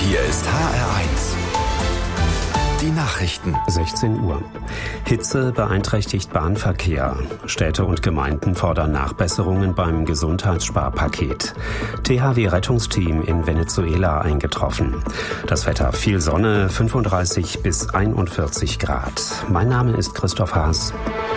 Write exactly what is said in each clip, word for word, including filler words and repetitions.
Hier ist H R eins. Die Nachrichten. sechzehn Uhr. Hitze beeinträchtigt Bahnverkehr. Städte und Gemeinden fordern Nachbesserungen beim Gesundheitssparpaket. T H W-Rettungsteam in Venezuela eingetroffen. Das Wetter: viel Sonne, fünfunddreißig bis einundvierzig Grad. Mein Name ist Christoph Haas.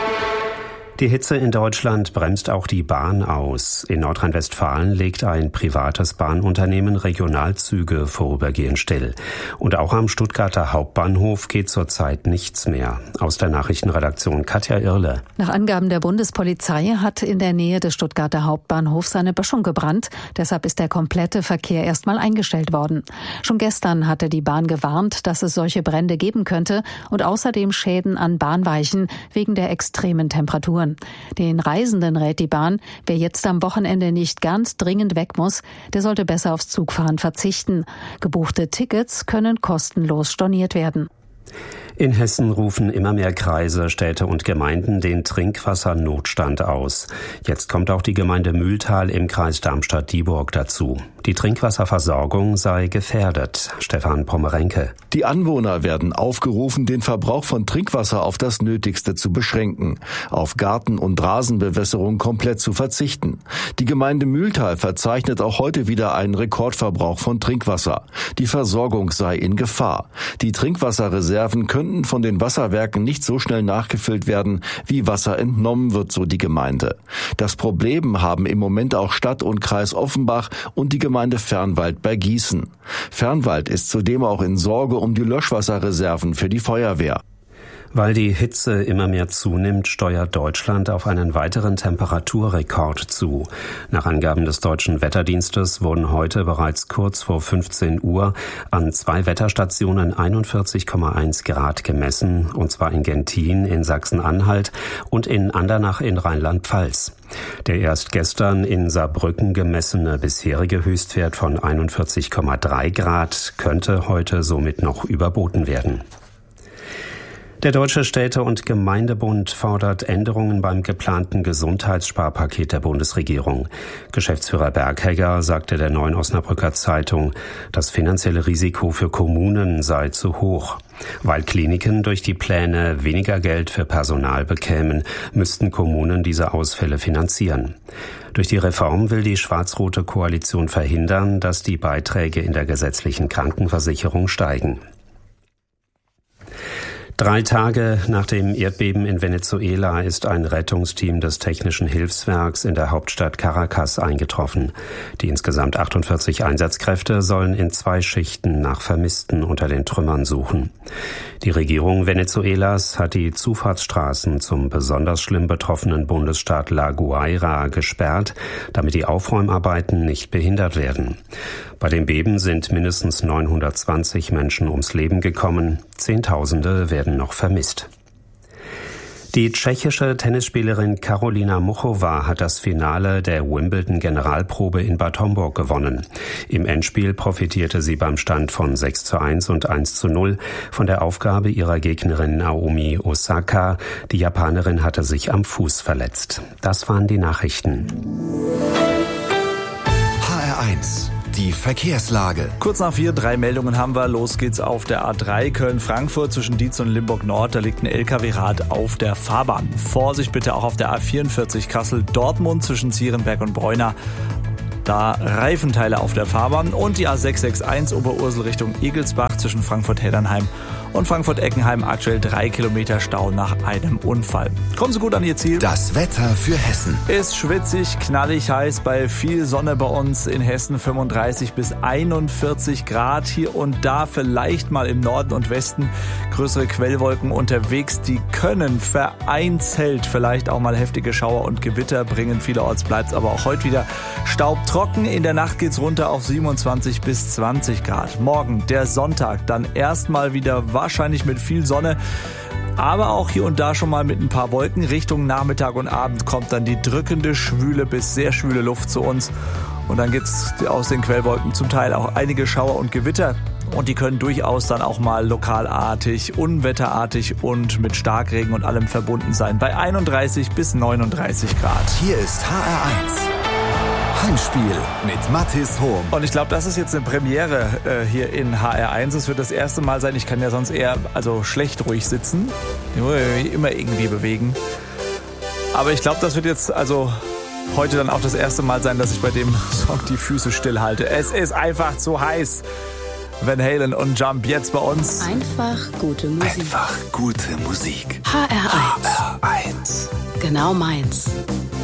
Die Hitze in Deutschland bremst auch die Bahn aus. In Nordrhein-Westfalen legt ein privates Bahnunternehmen Regionalzüge vorübergehend still. Und auch am Stuttgarter Hauptbahnhof geht zurzeit nichts mehr. Aus der Nachrichtenredaktion Katja Irle. Nach Angaben der Bundespolizei hat in der Nähe des Stuttgarter Hauptbahnhofs eine Böschung gebrannt. Deshalb ist der komplette Verkehr erstmal eingestellt worden. Schon gestern hatte die Bahn gewarnt, dass es solche Brände geben könnte und außerdem Schäden an Bahnweichen wegen der extremen Temperaturen. Den Reisenden rät die Bahn, wer jetzt am Wochenende nicht ganz dringend weg muss, der sollte besser aufs Zugfahren verzichten. Gebuchte Tickets können kostenlos storniert werden. In Hessen rufen immer mehr Kreise, Städte und Gemeinden den Trinkwassernotstand aus. Jetzt kommt auch die Gemeinde Mühltal im Kreis Darmstadt-Dieburg dazu. Die Trinkwasserversorgung sei gefährdet. Stefan Pommerenke. Die Anwohner werden aufgerufen, den Verbrauch von Trinkwasser auf das Nötigste zu beschränken, auf Garten- und Rasenbewässerung komplett zu verzichten. Die Gemeinde Mühltal verzeichnet auch heute wieder einen Rekordverbrauch von Trinkwasser. Die Versorgung sei in Gefahr. Die Trinkwasserreserven könnten von den Wasserwerken nicht so schnell nachgefüllt werden, wie Wasser entnommen wird, so die Gemeinde. Das Problem haben im Moment auch Stadt und Kreis Offenbach und die Gemeinde Fernwald bei Gießen. Fernwald ist zudem auch in Sorge um die Löschwasserreserven für die Feuerwehr. Weil die Hitze immer mehr zunimmt, steuert Deutschland auf einen weiteren Temperaturrekord zu. Nach Angaben des Deutschen Wetterdienstes wurden heute bereits kurz vor fünfzehn Uhr an zwei Wetterstationen einundvierzig Komma eins Grad gemessen, und zwar in Gentin in Sachsen-Anhalt und in Andernach in Rheinland-Pfalz. Der erst gestern in Saarbrücken gemessene bisherige Höchstwert von einundvierzig Komma drei Grad könnte heute somit noch überboten werden. Der Deutsche Städte- und Gemeindebund fordert Änderungen beim geplanten Gesundheitssparpaket der Bundesregierung. Geschäftsführer Berghegger sagte der Neuen Osnabrücker Zeitung, das finanzielle Risiko für Kommunen sei zu hoch. Weil Kliniken durch die Pläne weniger Geld für Personal bekämen, müssten Kommunen diese Ausfälle finanzieren. Durch die Reform will die schwarz-rote Koalition verhindern, dass die Beiträge in der gesetzlichen Krankenversicherung steigen. Drei Tage nach dem Erdbeben in Venezuela ist ein Rettungsteam des Technischen Hilfswerks in der Hauptstadt Caracas eingetroffen. Die insgesamt achtundvierzig Einsatzkräfte sollen in zwei Schichten nach Vermissten unter den Trümmern suchen. Die Regierung Venezuelas hat die Zufahrtsstraßen zum besonders schlimm betroffenen Bundesstaat La Guaira gesperrt, damit die Aufräumarbeiten nicht behindert werden. Bei dem Beben sind mindestens neunhundertzwanzig Menschen ums Leben gekommen. Zehntausende werden noch vermisst. Die tschechische Tennisspielerin Karolina Muchova hat das Finale der Wimbledon-Generalprobe in Bad Homburg gewonnen. Im Endspiel profitierte sie beim Stand von sechs zu eins und eins zu null von der Aufgabe ihrer Gegnerin Naomi Osaka. Die Japanerin hatte sich am Fuß verletzt. Das waren die Nachrichten. H R eins. Die Verkehrslage. Kurz nach vier, drei Meldungen haben wir. Los geht's auf der A drei Köln-Frankfurt zwischen Dietz und Limburg-Nord. Da liegt ein L K W-Rad auf der Fahrbahn. Vorsicht bitte auch auf der A vierundvierzig Kassel-Dortmund zwischen Zierenberg und Bräuna. Da Reifenteile auf der Fahrbahn. Und die A sechs sechs eins Oberursel Richtung Egelsbach zwischen Frankfurt-Heddernheim und Frankfurt-Eckenheim. Aktuell drei Kilometer Stau nach einem Unfall. Kommen Sie gut an Ihr Ziel. Das Wetter für Hessen. Ist schwitzig, knallig heiß, bei viel Sonne bei uns in Hessen, fünfunddreißig bis einundvierzig Grad. Hier und da vielleicht mal im Norden und Westen größere Quellwolken unterwegs. Die können vereinzelt vielleicht auch mal heftige Schauer und Gewitter bringen. Vielerorts bleibt es aber auch heute wieder staubtrocken. In der Nacht geht's runter auf siebenundzwanzig bis zwanzig Grad. Morgen, der Sonntag, dann erstmal wieder wahrscheinlich mit viel Sonne, aber auch hier und da schon mal mit ein paar Wolken. Richtung Nachmittag und Abend kommt dann die drückende, schwüle bis sehr schwüle Luft zu uns. Und dann gibt's aus den Quellwolken zum Teil auch einige Schauer und Gewitter. Und die können durchaus dann auch mal lokalartig, unwetterartig und mit Starkregen und allem verbunden sein. Bei einunddreißig bis neununddreißig Grad. Hier ist H R eins. Heimspiel mit Mathis Hohm. Und ich glaube, das ist jetzt eine Premiere äh, hier in H R eins. Es wird das erste Mal sein, ich kann ja sonst eher also schlecht ruhig sitzen. Ich muss mich immer irgendwie bewegen. Aber ich glaube, das wird jetzt also heute dann auch das erste Mal sein, dass ich bei dem Song die Füße stillhalte. Es ist einfach zu heiß. Van Halen und Jump jetzt bei uns. Einfach gute Musik. Einfach gute Musik. H R eins. H R eins. Genau meins.